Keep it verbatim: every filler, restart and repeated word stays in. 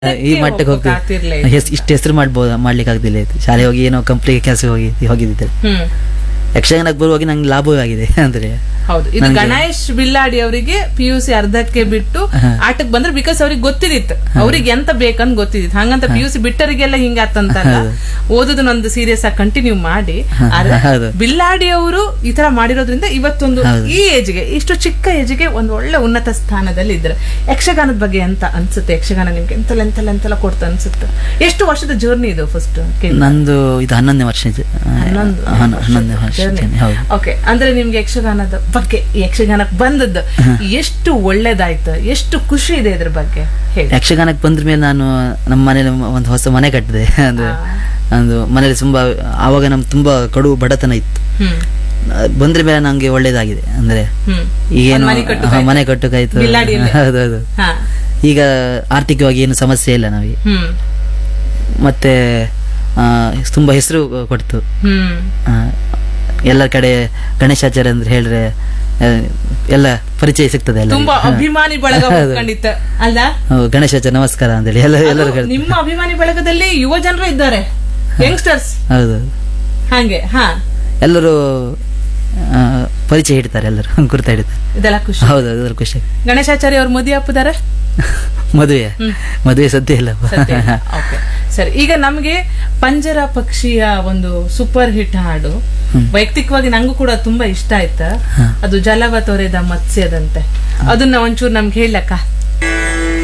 ಈ ಮಟ್ಟಕ್ಕೆ ಹೋಗ್ತೀವಿ ಇಷ್ಟು ಹೆಸರು ಮಾಡ್ಬೋದು ಮಾಡ್ಲಿಕ್ಕೆ ಆಗ್ದಿಲ್ಲ ಇದು ಶಾಲೆ ಹೋಗಿ ಏನೋ ಕಂಪ್ನಿಗೆ ಕೆಲಸ ಹೋಗಿ ಹೋಗಿದ್ದಿದ್ದಾರೆ ಯಕ್ಷಗಾನಕ್ಕೆ ಬರುವಾಗ ನಂಗೆ ಲಾಭವೇ ಆಗಿದೆ ಅಂದ್ರೆ ಹೌದು. ಇದು ಗಣೇಶ್ ಬಿಲ್ಲಾಡಿ ಅವರಿಗೆ ಪಿ ಯು ಸಿ ಅರ್ಧಕ್ಕೆ ಬಿಟ್ಟು ಆಟಕ್ಕೆ ಬಂದ್ರೆ ಬಿಕಾಸ್ ಅವ್ರಿಗೆ ಗೊತ್ತಿದಿತ್ತು ಅವ್ರಿಗೆ ಎಂತ ಬೇಕಂತ ಗೊತ್ತಿದಿತ್ತು. ಹಂಗಂತ ಪಿ ಯು ಸಿ ಬಿಟ್ಟರಿಗೆಲ್ಲ ಹಿಂಗಾತಂತಲ್ಲ, ಓದೋದನ್ನೊಂದು ಸೀರಿಯಸ್ ಆಗಿ ಕಂಟಿನ್ಯೂ ಮಾಡಿ ಬಿಲ್ಲಾಡಿ ಅವರು ಈ ತರ ಮಾಡಿರೋದ್ರಿಂದ ಇವತ್ತೊಂದು ಈ ಏಜ್ಗೆ ಇಷ್ಟು ಚಿಕ್ಕ ಏಜ್ಗೆ ಒಂದು ಒಳ್ಳೆ ಉನ್ನತ ಸ್ಥಾನದಲ್ಲಿ ಇದ್ರೆ. ಯಕ್ಷಗಾನದ ಬಗ್ಗೆ ಎಂತ ಅನ್ಸುತ್ತೆ? ಯಕ್ಷಗಾನ ನಿಮ್ಗೆ ಎಂತೆಲ್ಲ ಎಂತೆಲ್ಲ ಎಂತೆಲ್ಲ ಕೊಡ್ತಾ ಅನ್ಸುತ್ತೆ? ಎಷ್ಟು ವರ್ಷದ ಜರ್ನಿ ಇದು? ಫಸ್ಟ್ ನಂದು ಇದು ಹನ್ನೊಂದನೇ ವರ್ಷ ಹನ್ನೊಂದನೇ ವರ್ಷ. ಓಕೆ, ಅಂದ್ರೆ ನಿಮ್ಗೆ ಯಕ್ಷಗಾನದ ಬಗ್ಗೆ ಯಕ್ಷಗಾನಕ್ಕೆ ಬಂದದ್ದು ಎಷ್ಟು ಒಳ್ಳೇದಾಯ್ತು, ಎಷ್ಟು ಖುಷಿ ಇದೆ ಇದ್ರ ಬಗ್ಗೆ ಹೇಳಿ. ಯಕ್ಷಗಾನಕ್ಕೆ ಬಂದ್ರ ಮೇಲೆ ನಾನು ನಮ್ಮ ಮನೇಲಿ ಒಂದು ಹೊಸ ಮನೆ ಕಟ್ಟಿದೆ. ಅಂದ್ರೆ ಒಂದು ಮನೇಲಿ ತುಂಬಾ ಆವಾಗ ನಮ್ ತುಂಬಾ ಕಡು ಬಡತನ ಇತ್ತು. ಬಂದ್ರ ಮೇಲೆ ನಂಗೆ ಒಳ್ಳೇದಾಗಿದೆ. ಅಂದ್ರೆ ಏನು ಮನೆ ಕಟ್ಟುಕಾಯ್ತು. ಹೌದೌದು. ಈಗ ಆರ್ಥಿಕವಾಗಿ ಏನು ಸಮಸ್ಯೆ ಇಲ್ಲ ನಮಗೆ. ಮತ್ತೆ ತುಂಬಾ ಹೆಸರು ಕೊಡ್ತು. ಎಲ್ಲ ಕಡೆ ಗಣೇಶಾಚಾರ್ಯ ಅಂದ್ರೆ ಹೇಳಿದ್ರೆ ಎಲ್ಲ ಪರಿಚಯ ಸಿಗ್ತದೆ. ಎಲ್ಲ ತುಂಬಾ ಅಭಿಮಾನಿ ಬಳಗ ಅಲ್ಲ, ಗಣೇಶಾಚಾರ್ಯ ನಮಸ್ಕಾರ ಅಂತೇಳಿ ಎಲ್ಲ ಎಲ್ಲರೂ. ನಿಮ್ಮ ಅಭಿಮಾನಿ ಬಳಗದಲ್ಲಿ ಯುವ ಜನರು ಇದ್ದಾರೆ, ಯಂಗ್ಸ್ಟರ್ಸ್. ಹೌದು, ಹಾಗೆ. ಹಾ, ಎಲ್ಲರೂ ಪರಿಚಯ ಹಿಡ್ತಾರೆ, ಎಲ್ಲರೂ ಗುರ್ತಾ ಹಿಡಿತಾರೆ. ಇದೆಲ್ಲ ಖುಷಿ. ಹೌದು, ಅದರ ಖುಷಿ. ಗಣೇಶಾಚಾರ್ಯ ಅವ್ರ ಮದುವೆ ಅಪ್ಪದಾರೆ? ಮದುವೆ ಮದುವೆ ಸದ್ಯ ಇಲ್ಲ. ಸರಿ, ಈಗ ನಮ್ಗೆ ಪಂಜರ ಪಕ್ಷಿಯ ಒಂದು ಸೂಪರ್ ಹಿಟ್ ಹಾಡು ವೈಯಕ್ತಿಕವಾಗಿ ನಂಗೂ ಕೂಡ ತುಂಬಾ ಇಷ್ಟ ಆಯ್ತಾ. ಅದು ಜಲವ ತೊರೆದ ಮತ್ಸ್ಯದಂತೆ. ಅದನ್ನ ಒಂಚೂರು ನಮ್ಗೆ ಹೇಳಕ್ಕ?